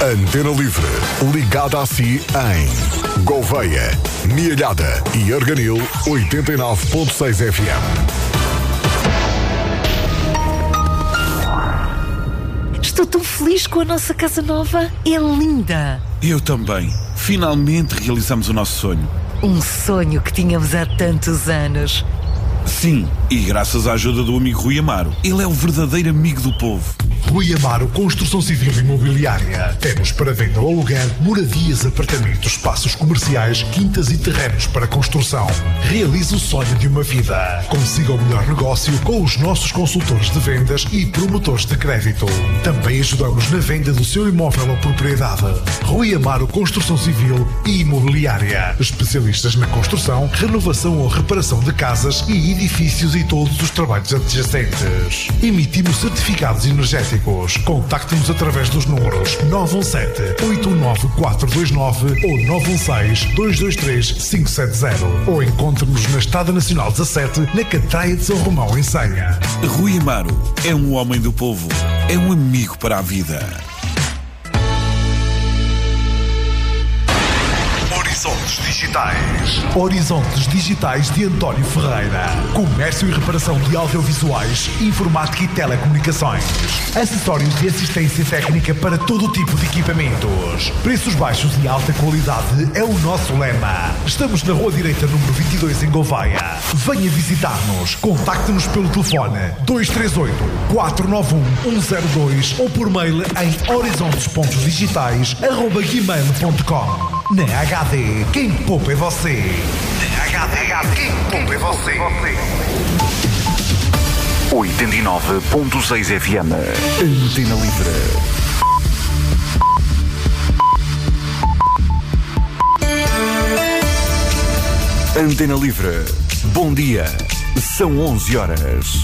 Antena Livre, ligada a si em Gouveia, Mialhada e Arganil 89.6 FM. Estou tão feliz com a nossa casa nova. É linda. Eu também. Finalmente realizamos o nosso sonho. Um sonho que tínhamos há tantos anos. Sim, e graças à ajuda do amigo Rui Amaro. Ele é o verdadeiro amigo do povo. Rui Amaro Construção Civil e Imobiliária. Temos para venda ou aluguer moradias, apartamentos, espaços comerciais, quintas e terrenos para construção. Realize o sonho de uma vida. Consiga o melhor negócio com os nossos consultores de vendas e promotores de crédito. Também ajudamos na venda do seu imóvel ou propriedade. Rui Amaro Construção Civil e Imobiliária. Especialistas na construção, renovação ou reparação de casas e edifícios e todos os trabalhos adjacentes. Emitimos certificados energéticos. Contacte-nos através dos números 917-89429 ou 916-223-570 ou encontre-nos na Estrada Nacional 17, na Catraia de São Romão, em Senha. Rui Amaro é um homem do povo, é um amigo para a vida. Horizontes Digitais. Horizontes Digitais de António Ferreira. Comércio e reparação de audiovisuais, informática e telecomunicações. Acessórios de assistência técnica para todo o tipo de equipamentos. Preços baixos e alta qualidade é o nosso lema. Estamos na Rua Direita, número 22, em Gouveia. Venha visitar-nos. Contacte-nos pelo telefone 238-491-102 ou por mail em horizontes.digitais@gmail.com. Na HD, quem poupa é você. Na HD, quem poupa é você. 89.6 FM. Antena Livre. Antena Livre. Bom dia. São 11 horas.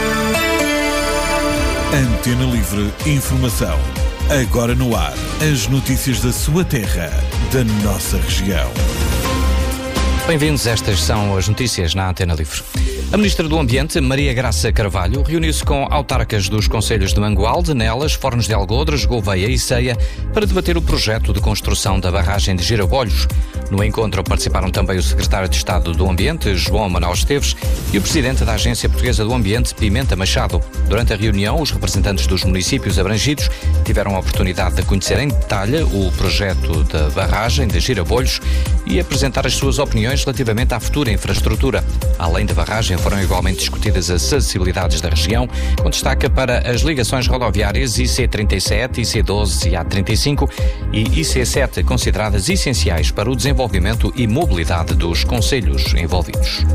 Antena Livre Informação. Agora no ar, as notícias da sua terra, da nossa região. Bem-vindos, estas são as notícias na Antena Livre. A Ministra do Ambiente, Maria Graça Carvalho, reuniu-se com autarcas dos concelhos de Mangualde, Nelas, Fornos de Algodres, Gouveia e Ceia para debater o projeto de construção da barragem de Girabolhos. No encontro participaram também o secretário de Estado do Ambiente, João Manuel Esteves, e o presidente da Agência Portuguesa do Ambiente, Pimenta Machado. Durante a reunião, os representantes dos municípios abrangidos tiveram a oportunidade de conhecer em detalhe o projeto da barragem de Girabolhos e apresentar as suas opiniões relativamente à futura infraestrutura. Além da barragem, foram igualmente discutidas as acessibilidades da região, com destaque para as ligações rodoviárias IC37, IC12 e A35 e IC7, consideradas essenciais para o desenvolvimento e mobilidade dos concelhos envolvidos.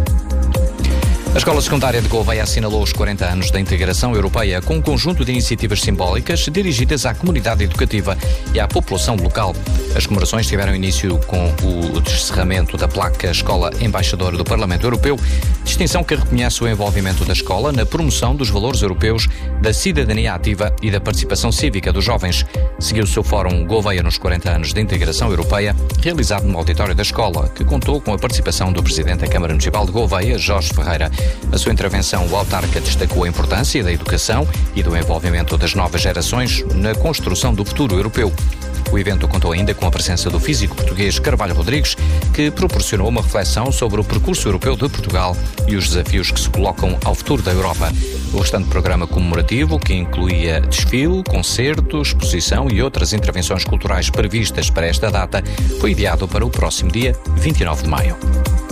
A Escola Secundária de Gouveia assinalou os 40 anos da integração europeia com um conjunto de iniciativas simbólicas dirigidas à comunidade educativa e à população local. As comemorações tiveram início com o descerramento da placa Escola Embaixadora do Parlamento Europeu, distinção que reconhece o envolvimento da escola na promoção dos valores europeus, da cidadania ativa e da participação cívica dos jovens. Seguiu-se o Fórum Gouveia nos 40 anos de integração europeia, realizado no auditório da escola, que contou com a participação do Presidente da Câmara Municipal de Gouveia, Jorge Ferreira. Na sua intervenção, o autarca destacou a importância da educação e do envolvimento das novas gerações na construção do futuro europeu. O evento contou ainda com a presença do físico português Carvalho Rodrigues, que proporcionou uma reflexão sobre o percurso europeu de Portugal e os desafios que se colocam ao futuro da Europa. O restante programa comemorativo, que incluía desfile, concerto, exposição e outras intervenções culturais previstas para esta data, foi adiado para o próximo dia 29 de maio.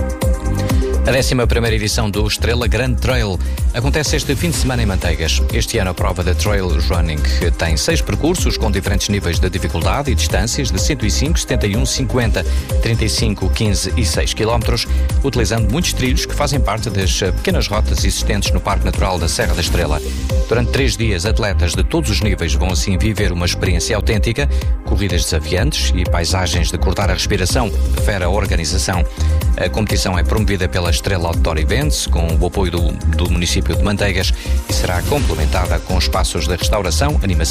A 11ª edição do Estrela Grande Trail acontece este fim de semana em Manteigas. Este ano a prova da Trail Running tem 6 percursos com diferentes níveis de dificuldade e distâncias de 105, 71, 50, 35, 15 e 6 km, utilizando muitos trilhos que fazem parte das pequenas rotas existentes no Parque Natural da Serra da Estrela. Durante 3 dias, atletas de todos os níveis vão assim viver uma experiência autêntica, corridas desafiantes e paisagens de cortar a respiração, refere a organização. A competição é promovida pela Estrela Outdoor Events, com o apoio do município de Manteigas, e será complementada com espaços de restauração, animação